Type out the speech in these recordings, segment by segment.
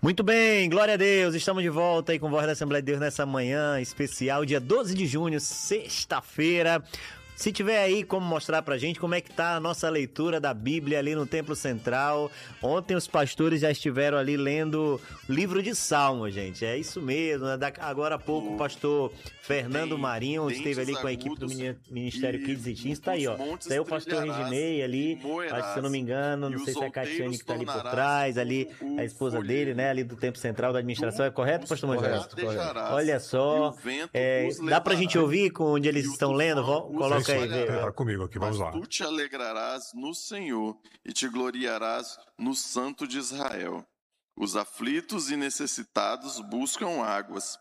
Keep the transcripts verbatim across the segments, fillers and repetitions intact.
Muito bem, glória a Deus, estamos de volta aí com Voz da Assembleia de Deus nessa manhã especial, dia doze de junho, sexta-feira. Se tiver aí como mostrar pra gente como é que tá a nossa leitura da Bíblia ali no Templo Central. Ontem os pastores já estiveram ali lendo o livro de Salmos, gente. É isso mesmo, né? Agora há pouco o pastor Fernando Marinho esteve ali com a equipe do Ministério Kids e Teens. Tá aí, ó. Tá aí o pastor Reginei ali, acho que se eu não me engano, não sei se é a Catiane que tá ali por trás, ali a esposa dele, né, ali do Templo Central da administração. É correto, pastor Moisés? Olha só, é, dá pra gente ouvir com onde eles estão lendo? Coloca aí, vê. Tá comigo aqui, vamos lá. Mas tu te alegrarás no Senhor e te gloriarás no Santo de Israel. Os aflitos e necessitados buscam águas,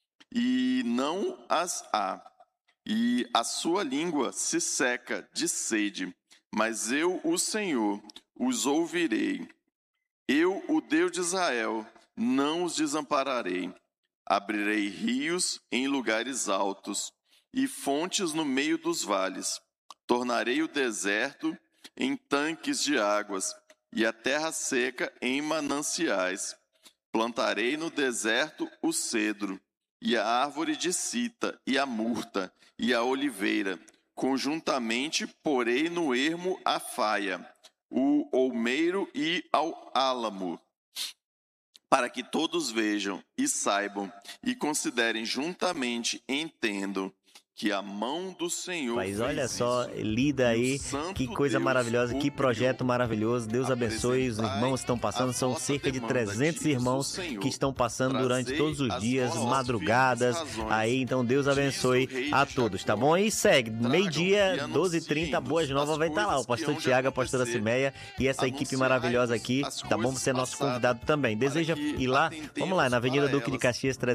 e não as há, e a sua língua se seca de sede. Mas eu, o Senhor, os ouvirei. Eu, o Deus de Israel, não os desampararei. Abrirei rios em lugares altos e fontes no meio dos vales. Tornarei o deserto em tanques de águas e a terra seca em mananciais. Plantarei no deserto o cedro e a árvore de cita e a murta e a oliveira. Conjuntamente porei no ermo a faia, o olmeiro e ao álamo, para que todos vejam e saibam e considerem juntamente, entendam que a mão do Senhor. Mas olha só, lida aí, que coisa Deus maravilhosa, que projeto maravilhoso. Deus abençoe, os irmãos estão passando, são cerca de trezentos irmãos que estão passando durante todos os dias, madrugadas, aí, então Deus abençoe a todos, tá bom? E segue, meio-dia, doze e trinta, Boas Novas vai estar lá, o pastor Tiago, a pastora Cimeia e essa equipe maravilhosa aqui, tá bom? Você é nosso convidado também. Deseja ir lá? Vamos lá, na Avenida Duque de Caxias,